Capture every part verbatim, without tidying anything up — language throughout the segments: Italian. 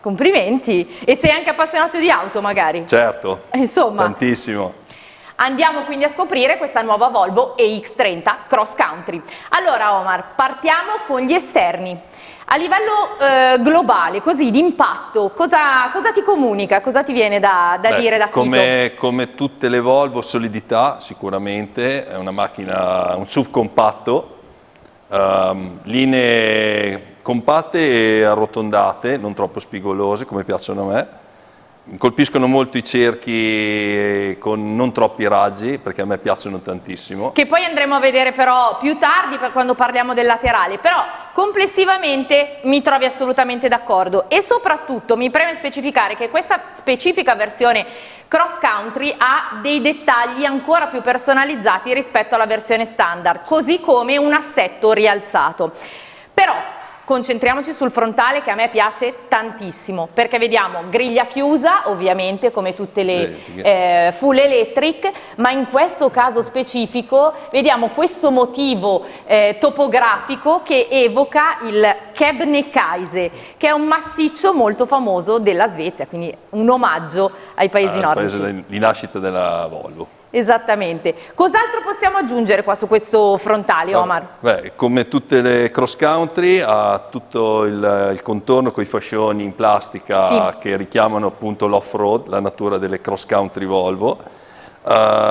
complimenti! E sei anche appassionato di auto magari? Certo, Insomma, tantissimo. Andiamo quindi a scoprire questa nuova Volvo E X trenta Cross Country. Allora Omar, partiamo con gli esterni. A livello eh, globale, così di impatto, cosa, cosa ti comunica, cosa ti viene da, da Beh, dire da come, come tutte le Volvo, solidità sicuramente, è una macchina, un S U V compatto, um, linee compatte e arrotondate, non troppo spigolose come piacciono a me. Colpiscono molto i cerchi con non troppi raggi, perché a me piacciono tantissimo. Che poi andremo a vedere però più tardi per quando parliamo del laterale, però complessivamente mi trovi assolutamente d'accordo e soprattutto mi preme specificare che questa specifica versione Cross Country ha dei dettagli ancora più personalizzati rispetto alla versione standard, così come un assetto rialzato. Però concentriamoci sul frontale che a me piace tantissimo, perché vediamo griglia chiusa, ovviamente come tutte le eh, full electric, ma in questo caso specifico vediamo questo motivo eh, topografico che evoca il Kebnekaise, che è un massiccio molto famoso della Svezia, quindi un omaggio ai paesi eh, nordici. Paese di nascita della Volvo. Esattamente. Cos'altro possiamo aggiungere qua su questo frontale, Omar? Beh, come tutte le cross country ha tutto il, il contorno con i fascioni in plastica, sì, che richiamano appunto l'off-road, la natura delle cross country Volvo. Uh,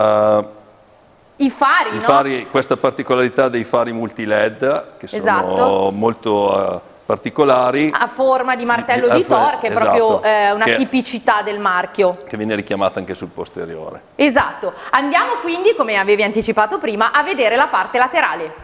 I fari, i no? fari, questa particolarità dei fari multi-L E D che sono esatto, molto uh, particolari. A forma di martello di, di Thor, che è esatto, proprio eh, una che, tipicità del marchio. Che viene richiamata anche sul posteriore. Esatto. Andiamo quindi, come avevi anticipato prima, a vedere la parte laterale.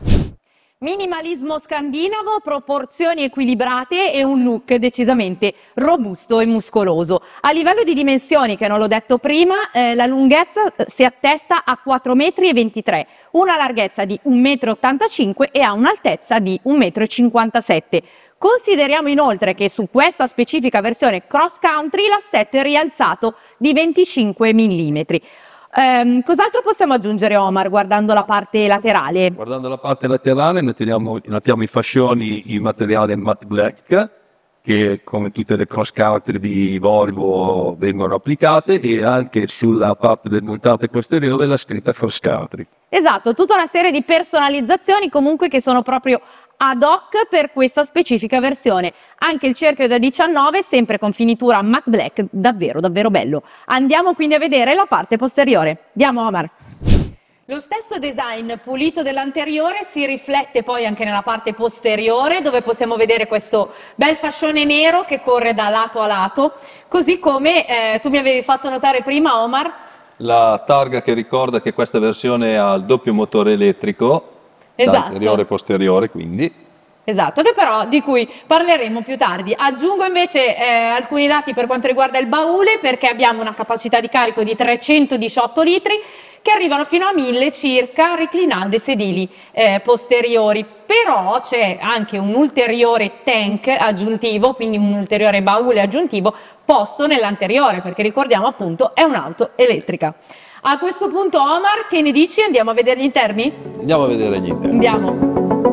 Minimalismo scandinavo, proporzioni equilibrate e un look decisamente robusto e muscoloso. A livello di dimensioni, che non l'ho detto prima, eh, la lunghezza si attesta a quattro virgola ventitré metri, una larghezza di un virgola ottantacinque metri e ha un'altezza di un virgola cinquantasette metri. Consideriamo inoltre che su questa specifica versione cross country l'assetto è rialzato di venticinque millimetri. Um, cos'altro possiamo aggiungere, Omar, guardando la parte laterale? Guardando la parte laterale mettiamo, mettiamo i fascioni in materiale matte black, che come tutte le cross country di Volvo vengono applicate, e anche sulla parte del montante posteriore la scritta cross country. Esatto, tutta una serie di personalizzazioni comunque che sono proprio ad hoc per questa specifica versione. Anche il cerchio da diciannove, sempre con finitura matte black, davvero davvero bello. Andiamo quindi a vedere la parte posteriore. Andiamo, Omar. Lo stesso design pulito dell'anteriore si riflette poi anche nella parte posteriore, dove possiamo vedere questo bel fascione nero che corre da lato a lato, così come eh, tu mi avevi fatto notare prima, Omar, la targa che ricorda che questa versione ha il doppio motore elettrico, esatto, anteriore e posteriore, quindi. Esatto, che però di cui parleremo più tardi. Aggiungo invece eh, alcuni dati per quanto riguarda il baule, perché abbiamo una capacità di carico di trecentodiciotto litri che arrivano fino a mille circa, reclinando i sedili eh, posteriori. Però c'è anche un ulteriore tank aggiuntivo, quindi un ulteriore baule aggiuntivo posto nell'anteriore, perché ricordiamo appunto è un'auto elettrica. A questo punto, Omar, che ne dici? Andiamo a vedere gli interni? Andiamo a vedere gli interni. Andiamo.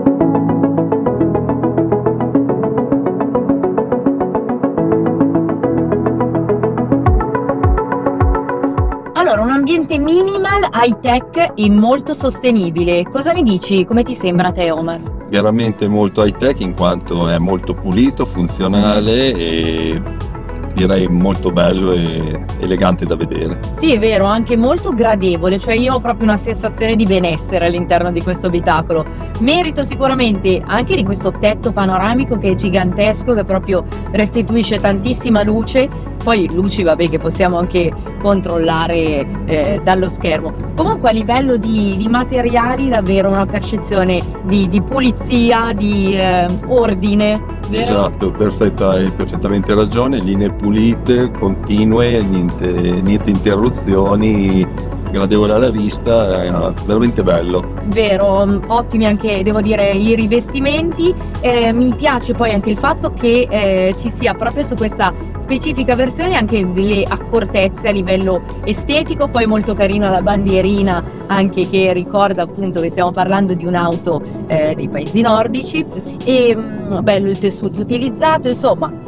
Allora, un ambiente minimal, high tech e molto sostenibile. Cosa ne dici? Come ti sembra a te, Omar? Veramente molto high tech, in quanto è molto pulito, funzionale e direi molto bello e elegante da vedere. Sì, è vero, anche molto gradevole, cioè io ho proprio una sensazione di benessere all'interno di questo abitacolo. Merito sicuramente anche di questo tetto panoramico che è gigantesco, che proprio restituisce tantissima luce, poi luci vabbè che possiamo anche controllare eh, dallo schermo. Comunque a livello di, di materiali davvero una percezione di, di pulizia, di eh, ordine. Vero? Esatto, perfetta, hai perfettamente ragione, linee pulite, continue, niente, niente interruzioni, gradevole alla vista, è veramente bello. Vero, ottimi anche devo dire i rivestimenti, eh, mi piace poi anche il fatto che eh, ci sia proprio su questa specifica versione anche delle accortezze a livello estetico, poi molto carina la bandierina anche che ricorda appunto che stiamo parlando di un'auto eh, dei paesi nordici e mh, bello il tessuto utilizzato, insomma